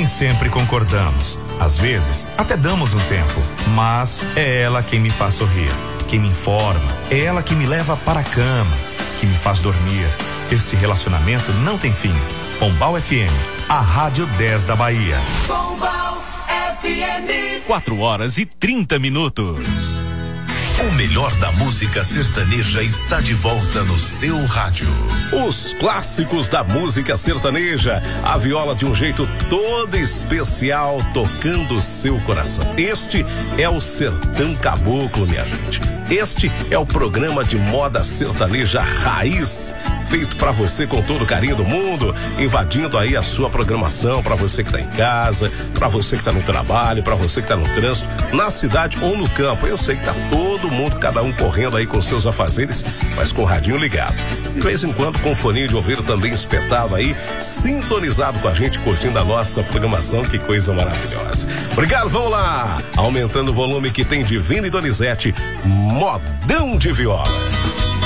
sempre concordamos. Às vezes, até damos um tempo. Mas é ela quem me faz sorrir, quem me informa. É ela que me leva para a cama, que me faz dormir. Este relacionamento não tem fim. Pombal FM, a Rádio 10 da Bahia. Pombal FM. 4h30. O melhor da música sertaneja está de volta no seu rádio. Os clássicos da música sertaneja, a viola de um jeito todo especial, tocando o seu coração. Este é o Sertão Caboclo, minha gente. Este é o programa de moda sertaneja raiz, feito para você com todo o carinho do mundo, invadindo aí a sua programação, para você que tá em casa, para você que tá no trabalho, para você que tá no trânsito, na cidade ou no campo. Eu sei que tá todo mundo, cada um correndo aí com seus afazeres, mas com o radinho ligado. De vez em quando com o foninho de ouvido também espetado aí, sintonizado com a gente, curtindo a nossa programação. Que coisa maravilhosa. Obrigado, vamos lá! Aumentando o volume que tem Divino e Donizete, modão de viola.